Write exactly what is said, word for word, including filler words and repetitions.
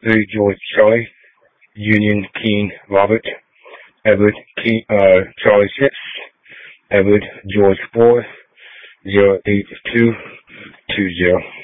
three George Charlie, Union King Robert, Edward King, uh, Charlie six, Edward George four, zero eight two two zero.